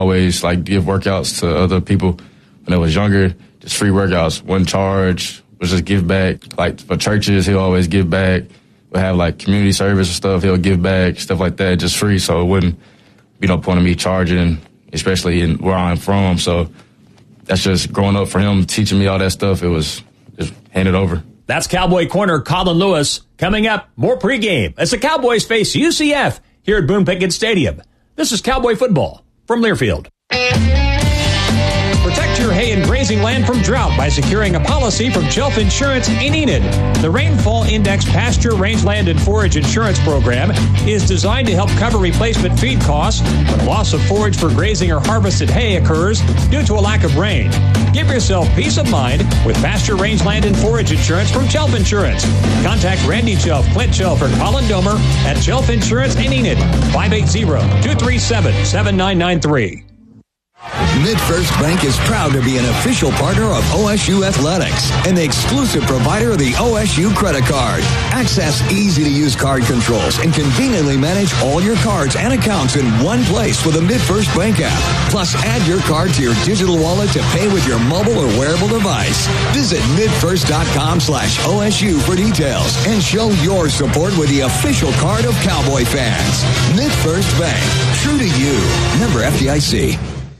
Always like give workouts to other people when I was younger, just free workouts, one charge, was just give back. Like for churches, he'll always give back. We'll have like community service and stuff, he'll give back, stuff like that, just free. So it wouldn't be no point of me charging, especially in where I'm from. So that's just growing up for him, teaching me all that stuff. It was just handed over. That's Cowboy corner Colin Lewis. Coming up, more pregame as the Cowboys face UCF here at Boone Pickens Stadium. This is Cowboy football from Learfield. Protect your hay and grazing land from drought by securing a policy from Jelf Insurance in Enid. The Rainfall Index Pasture, Rangeland, and Forage Insurance Program is designed to help cover replacement feed costs when loss of forage for grazing or harvested hay occurs due to a lack of rain. Give yourself peace of mind with Pasture, Rangeland, and Forage Insurance from Jelf Insurance. Contact Randy Jelf, Clint Jelf, or Colin Domer at Jelf Insurance in Enid, 580-237-7993. MidFirst Bank is proud to be an official partner of OSU Athletics and the exclusive provider of the OSU credit card. Access easy-to-use card controls and conveniently manage all your cards and accounts in one place with a MidFirst Bank app. Plus, add your card to your digital wallet to pay with your mobile or wearable device. Visit midfirst.com/OSU for details and show your support with the official card of Cowboy fans. MidFirst Bank, true to you. Member FDIC.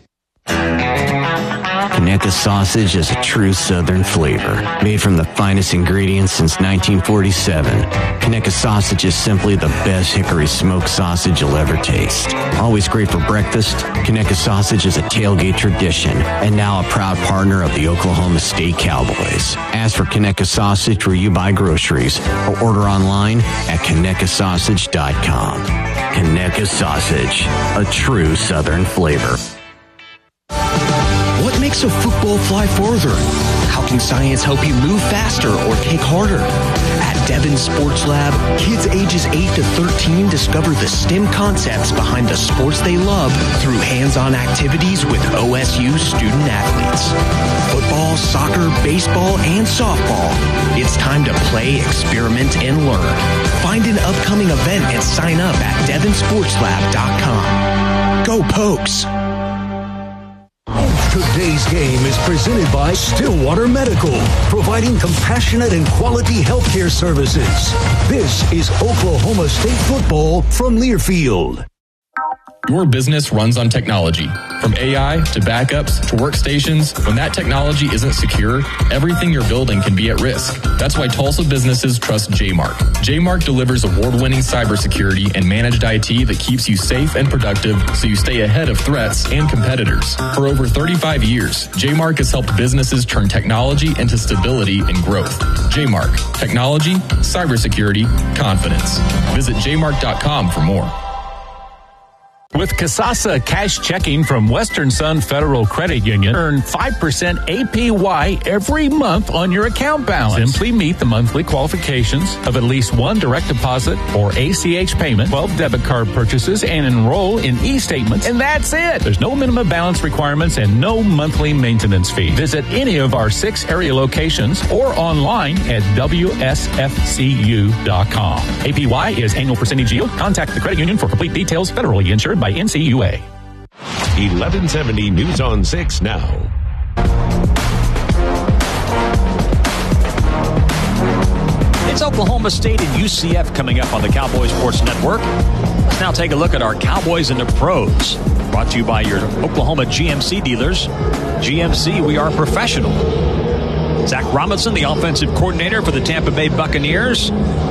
Conecuh sausage is a true Southern flavor, made from the finest ingredients since 1947. Conecuh sausage is simply the best hickory smoked sausage you'll ever taste. Always great for breakfast, Conecuh sausage is a tailgate tradition and now a proud partner of the Oklahoma State Cowboys. Ask for Conecuh sausage where you buy groceries or order online at ConecuhSausage.com. Conecuh sausage, a true Southern flavor. What makes a football fly further? How can science help you move faster or kick harder? At Devon Sports Lab, kids ages 8 to 13 discover the STEM concepts behind the sports they love through hands-on activities with OSU student athletes. Football, soccer, baseball, and softball. It's time to play, experiment, and learn. Find an upcoming event and sign up at DevonSportsLab.com. Go Pokes! Today's game is presented by Stillwater Medical, providing compassionate and quality healthcare services. This is Oklahoma State football from Learfield. Your business runs on technology. From AI to backups to workstations, when that technology isn't secure, everything you're building can be at risk. That's why Tulsa businesses trust JMark. JMark delivers award-winning cybersecurity and managed IT that keeps you safe and productive so you stay ahead of threats and competitors. For over 35 years, JMark has helped businesses turn technology into stability and growth. JMark. Technology, cybersecurity, confidence. Visit jmark.com for more. With Kasasa Cash Checking from Western Sun Federal Credit Union, earn 5% APY every month on your account balance. Simply meet the monthly qualifications of at least one direct deposit or ACH payment, 12 debit card purchases, and enroll in e-statements. And that's it. There's no minimum balance requirements and no monthly maintenance fee. Visit any of our 6 area locations or online at WSFCU.com. APY is annual percentage yield. Contact the credit union for complete details. Federally insured by NCUA. 1170 News on 6 now. It's Oklahoma State and UCF coming up on the Cowboys Sports Network. Let's now take a look at our Cowboys and the pros. Brought to you by your Oklahoma GMC dealers. GMC, we are professional. Zach Robinson, the offensive coordinator for the Tampa Bay Buccaneers.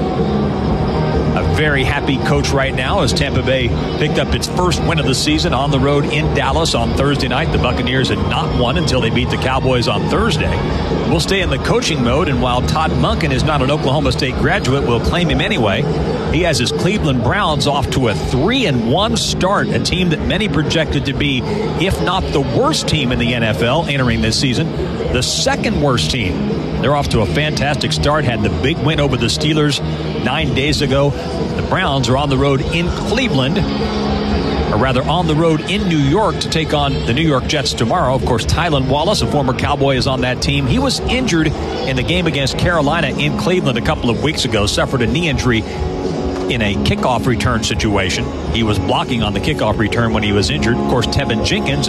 A very happy coach right now as Tampa Bay picked up its first win of the season on the road in Dallas on Thursday night. The Buccaneers had not won until they beat the Cowboys on Thursday. We'll stay in the coaching mode, and while Todd Monken is not an Oklahoma State graduate, we'll claim him anyway. He has his Cleveland Browns off to a 3-1 start, a team that many projected to be, if not the worst team in the NFL entering this season, the second worst team. They're off to a fantastic start, had the big win over the Steelers 9 days ago. The Browns are on the road in Cleveland, or rather on the road in New York to take on the New York Jets tomorrow. Of course, Tylan Wallace, a former Cowboy, is on that team. He was injured in the game against Carolina in Cleveland a couple of weeks ago, suffered a knee injury in a kickoff return situation. He was blocking on the kickoff return when he was injured. Of course, Tevin Jenkins